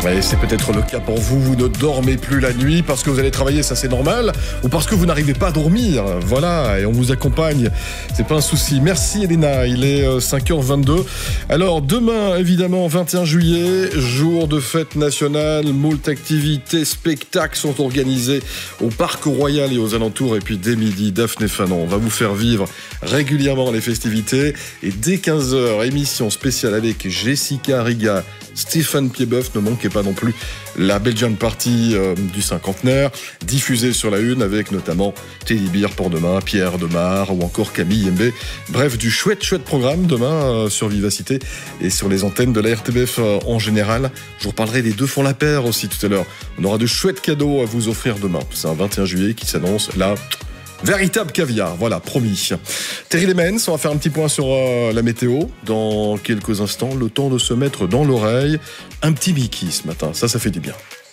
Et c'est peut-être le cas pour vous, vous ne dormez plus la nuit parce que vous allez travailler, ça c'est normal, ou parce que vous n'arrivez pas à dormir, voilà, et on vous accompagne, c'est pas un souci. Merci Elena, il est 5h22. Alors demain, évidemment, 21 juillet, jour de fête nationale, moult activités, spectacles sont organisés au Parc Royal et aux alentours, et puis dès midi, Daphné Fanon va vous faire vivre régulièrement les festivités, et dès 15h, émission spéciale avec Jessica Riga, Stéphane Piedboeuf, ne manquez pas non plus la Belgian Party du cinquantenaire, diffusée sur la Une avec notamment Teddy Beer pour demain, Pierre Demar ou encore Camille Mbé. Bref, du chouette programme demain sur Vivacité et sur les antennes de la RTBF en général. Je vous reparlerai des Deux font la paire aussi tout à l'heure. On aura de chouettes cadeaux à vous offrir demain. C'est un 21 juillet qui s'annonce là. Véritable caviar, voilà, promis. Terry Lemens, on va faire un petit point sur la météo. Dans quelques instants, le temps de se mettre dans l'oreille un petit Mickey ce matin, ça fait du bien.